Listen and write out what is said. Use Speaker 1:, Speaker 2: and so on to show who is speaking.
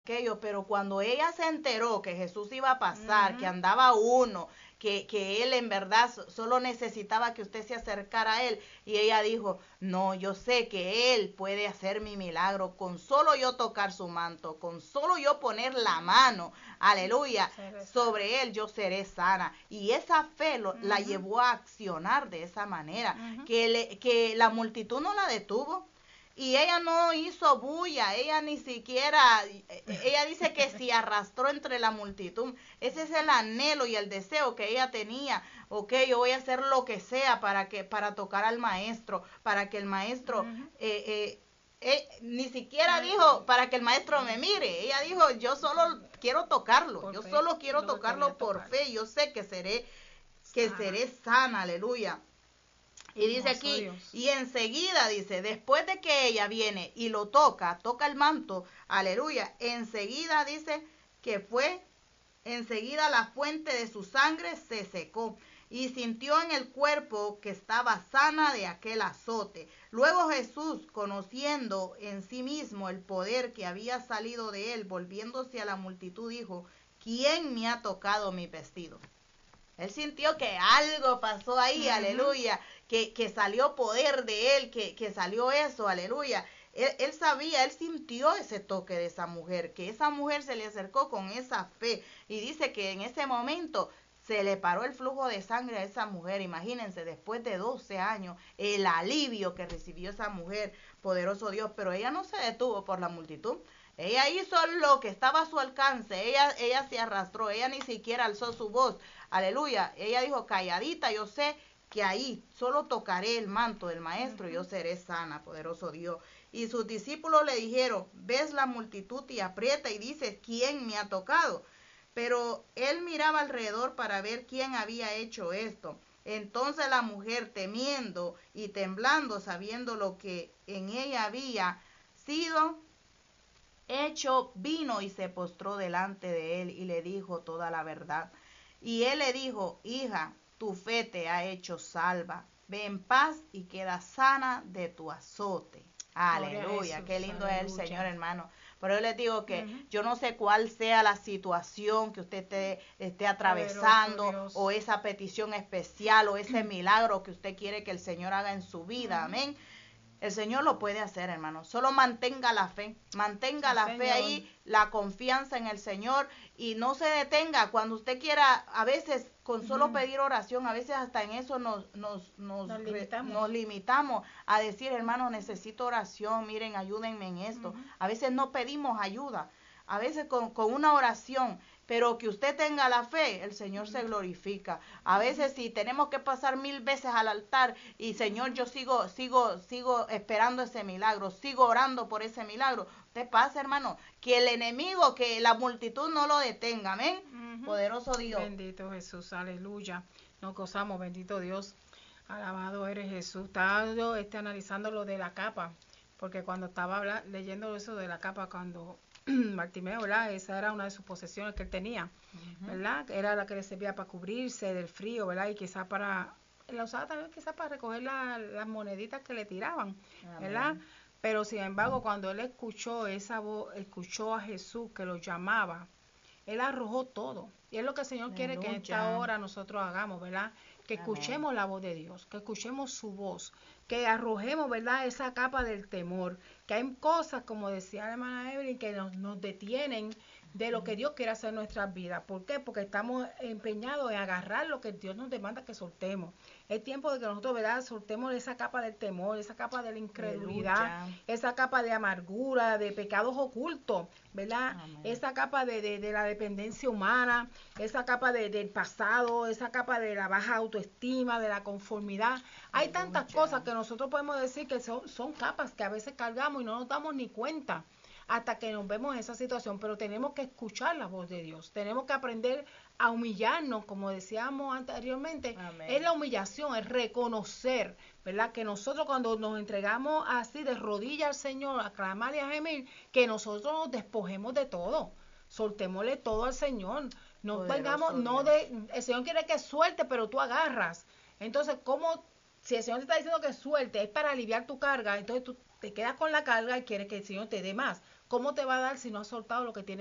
Speaker 1: aquello, pero cuando ella se enteró que Jesús iba a pasar, que andaba uno, que él en verdad solo necesitaba que usted se acercara a él, y ella dijo, no, yo sé que él puede hacer mi milagro, con solo yo tocar su manto, con solo yo poner la mano, aleluya, sobre él yo seré sana. Y esa fe la llevó a accionar de esa manera, que la multitud no la detuvo. Y ella no hizo bulla, ella ni siquiera, ella dice que se arrastró entre la multitud. Ese es el anhelo y el deseo que ella tenía. Ok, yo voy a hacer lo que sea para tocar al maestro, para que el maestro, ni siquiera dijo para que el maestro me mire. Ella dijo, yo solo quiero tocarlo, yo solo quiero tocarlo por fe. Yo sé que seré sana, aleluya. Y dice aquí, y enseguida dice, después de que ella viene y lo toca el manto, aleluya, enseguida dice que enseguida la fuente de su sangre se secó y sintió en el cuerpo que estaba sana de aquel azote. Luego Jesús, conociendo en sí mismo el poder que había salido de él, volviéndose a la multitud, dijo, ¿quién me ha tocado mi vestido? Él sintió que algo pasó ahí, aleluya, que salió poder de él, que salió eso, aleluya. Él sabía, él sintió ese toque de esa mujer, que esa mujer se le acercó con esa fe. Y dice que en ese momento se le paró el flujo de sangre a esa mujer. Imagínense, después de 12 años, el alivio que recibió esa mujer, poderoso Dios. Pero ella no se detuvo por la multitud. Ella hizo lo que estaba a su alcance, ella se arrastró, ella ni siquiera alzó su voz, aleluya, ella dijo, calladita, yo sé que ahí solo tocaré el manto del maestro y yo seré sana, poderoso Dios. Y sus discípulos le dijeron, ves la multitud y aprieta y dices, ¿quién me ha tocado? Pero él miraba alrededor para ver quién había hecho esto. Entonces la mujer, temiendo y temblando, sabiendo lo que en ella había sido hecho, vino y se postró delante de él y le dijo toda la verdad. Y él le dijo, hija, tu fe te ha hecho salva. Ve en paz y queda sana de tu azote. Aleluya, Jesús, qué lindo aleluya. Es el Señor, hermano. Pero yo les digo que yo no sé cuál sea la situación que usted esté atravesando, o esa petición especial, o ese milagro que usted quiere que el Señor haga en su vida. Amén. El Señor lo puede hacer, hermano. Solo mantenga la fe. Mantenga la fe ahí, la confianza en el Señor, y no se detenga. Cuando usted quiera, a veces con solo pedir oración, a veces hasta en eso nos limitamos a decir, hermano, necesito oración, miren, ayúdenme en esto. A veces no pedimos ayuda. A veces con una oración, pero que usted tenga la fe, el Señor se glorifica. A veces si tenemos que pasar 1000 veces al altar y Señor, yo sigo esperando ese milagro, sigo orando por ese milagro. Usted pasa, hermano, que el enemigo, que la multitud no lo detenga, amén. Poderoso Dios.
Speaker 2: Bendito Jesús, aleluya. Nos gozamos, bendito Dios. Alabado eres Jesús. Estaba yo analizando lo de la capa, porque cuando estaba leyendo eso de la capa, cuando Bartimeo, ¿verdad? Esa era una de sus posesiones que él tenía, ¿verdad? Era la que le servía para cubrirse del frío, ¿verdad? Y quizás la usaba también quizás para recoger las moneditas que le tiraban, ¿verdad? Amén. Pero sin embargo, cuando él escuchó esa voz, escuchó a Jesús que lo llamaba, él arrojó todo. Y es lo que el Señor quiere que en esta hora nosotros hagamos, ¿verdad? Que escuchemos Amén. La voz de Dios, que escuchemos su voz, que arrojemos, ¿verdad? Esa capa del temor. Que hay cosas, como decía la hermana Evelyn, que nos detienen de lo que Dios quiere hacer en nuestras vidas. ¿Por qué? Porque estamos empeñados en agarrar lo que Dios nos demanda que soltemos. Es tiempo de que nosotros, ¿verdad?, soltemos esa capa del temor, esa capa de la incredulidad, esa capa de amargura, de pecados ocultos, ¿verdad? Amén. Esa capa de la dependencia humana, esa capa del pasado, esa capa de la baja autoestima, de la conformidad. Hay tantas cosas que nosotros podemos decir que son capas que a veces cargamos y no nos damos ni cuenta hasta que nos vemos en esa situación, pero tenemos que escuchar la voz de Dios, tenemos que aprender a humillarnos, como decíamos anteriormente. Amén. Es la humillación, es reconocer, ¿verdad? Que nosotros cuando nos entregamos así de rodillas al Señor, a clamar y a gemir, que nosotros nos despojemos de todo, soltémosle todo al Señor, no tengamos, el Señor quiere que suelte, pero tú agarras. Entonces, ¿cómo? Si el Señor te está diciendo que suelte, es para aliviar tu carga, entonces tú te quedas con la carga y quieres que el Señor te dé más. ¿Cómo te va a dar si no has soltado lo que tienes